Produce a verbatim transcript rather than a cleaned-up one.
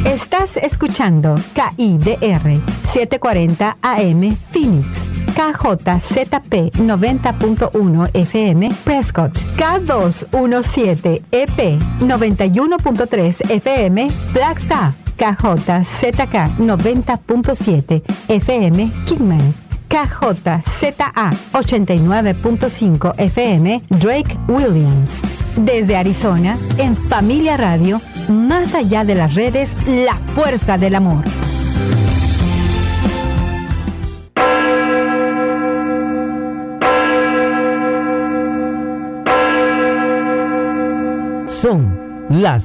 Estás escuchando K I D R setecientos cuarenta A M Phoenix, K J Z P noventa punto uno F M Prescott, K doscientos diecisiete E P noventa y uno punto tres F M Flagstaff, K J Z K noventa punto siete F M Kingman, K J Z A ochenta y nueve punto cinco F M Drake Williams. Desde Arizona, en Familia Radio, más allá de las redes, la fuerza del amor. Son las